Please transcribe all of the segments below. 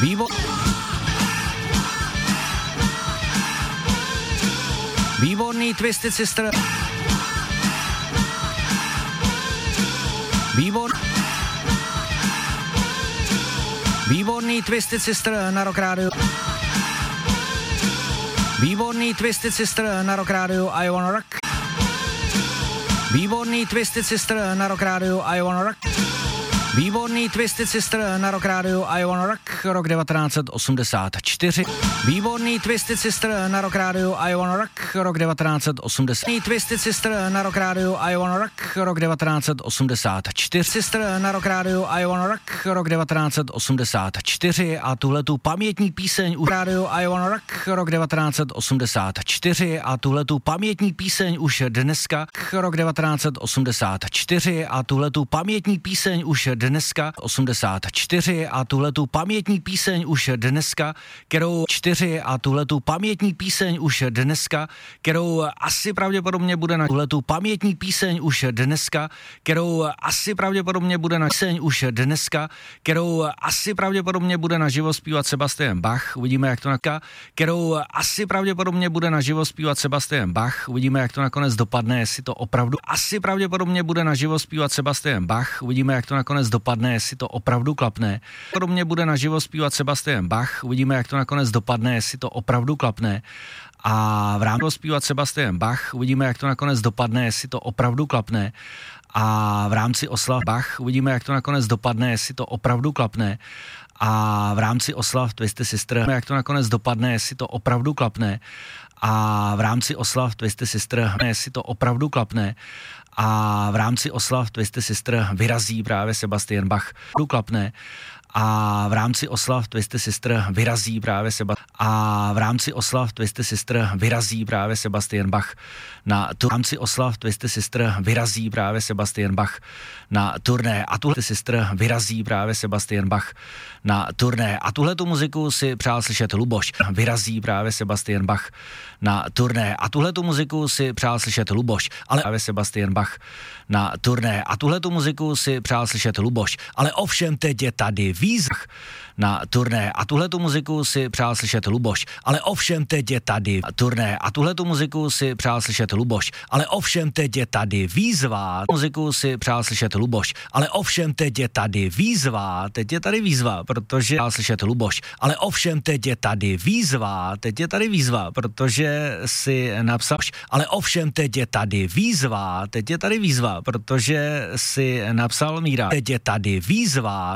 Výborný Twisted Sister. Výborný Twisted Sister na Rock Radio. Výborný Twisted Sister na Rock Radio, I Wanna Rock. Výborný Twisted Sister na Rock Radio, I Wanna Rock. Výborný Twisted Sister na Rock Radio, I Wanna Rock, rok 1984. Výborný Twisted Sister na Rock Radio, I Wanna Rock, rok 1980. Twisted Sister na Rock Radio, I Wanna Rock, rok 1984. Sister na Rock Radio, I Wanna Rock, rok 1984 a tuhletu pamětní píseň u Radio I Wanna Rock, rok 1984 a tuhletu pamětní píseň už dneska, rok 1984 a tuhletu pamětní píseň už dneska 84 a tuhletu pamětní píseň už dneska, kterou 4 a tuhletu pamětní píseň už dneska, kterou asi pravděpodobně bude na tuhletu pamětní píseň už dneska, kterou asi pravděpodobně bude na píseň už dneska, kterou asi pravděpodobně bude na živo zpívat Sebastian Bach, uvidíme jak to kterou asi pravděpodobně bude na živo zpívat Sebastian Bach, uvidíme jak to nakonec dopadne, jestli to opravdu asi pravděpodobně bude na živo zpívat Sebastian Bach, uvidíme jak to nakonec dopadne, jestli to opravdu klapne. Podobně bude na živo zpívat Sebastian Bach, uvidíme, jak to nakonec dopadne, jestli to opravdu klapne. A v rámci zpívat Sebastian Bach, uvidíme, jak to nakonec dopadne, jestli to opravdu klapne. A v rámci oslav Bach, uvidíme, jak to nakonec dopadne, jestli to opravdu klapne. A v rámci oslav Twisted Sister, jak to nakonec dopadne, jestli to opravdu klapne. A v rámci oslav Twisted Sister, jestli to opravdu klapne. A v rámci oslav Twisted Sister vyrazí právě Sebastian Bach. Klapne. A v rámci oslav Twisted Sister vyrazí právě A v rámci oslav Twisted Sister vyrazí právě Sebastian Bach na v rámci oslav Twisted Sister vyrazí právě Sebastian Bach na turné a tuhle Sister vyrazí právě Sebastian Bach na turné a tuhletu muziku si přál slyšet Luboš. Vyrazí právě Sebastian Bach na turné a tuhletu muziku si přál slyšet Luboš, ale právě Sebastian Bach na turné a tuhletu muziku si přál slyšet Luboš, ale ovšem teď je tady výzva na turné a tuhletu muziku si přál slyšet Luboš, ale ovšem teď je tady turné a tuhletu muziku si přál slyšet Luboš, ale ovšem teď je tady výzva, muziku si přál slyšet Luboš, ale ovšem teď je tady výzva, protože přál slyšet Luboš, ale ovšem teď je tady výzva, protože si napsal, ale ovšem teď je tady výzva, protože si napsal Míra, teď je tady výzva,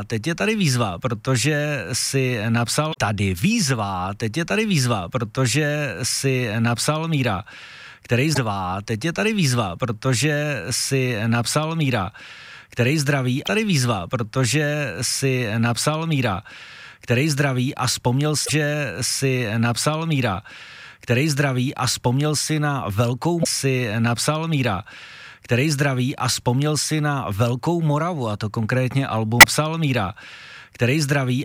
protože si napsal tady výzva, protože si napsal Míra, který zvá, teď je tady výzva, protože si napsal Míra, který zdraví, tady výzva, protože si napsal Míra, který zdraví a vzpomněl si, že si napsal Míra, který zdraví a vzpomněl si na velkou, si napsal Míra, který zdraví a vzpomněl si na Velkou Moravu, a to konkrétně album psal Míra, který zdraví